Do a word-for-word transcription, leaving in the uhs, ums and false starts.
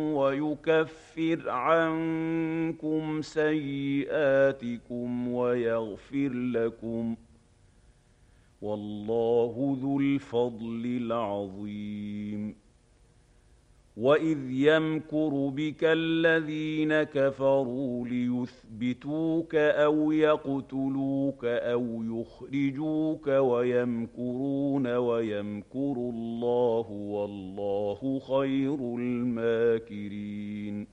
ويكفر عنكم سيئاتكم ويغفر لكم، والله ذو الفضل العظيم. وإذ يمكر بك الذين كفروا ليثبتوك أو يقتلوك أو يخرجوك ويمكرون ويمكر الله والله خير الماكرين.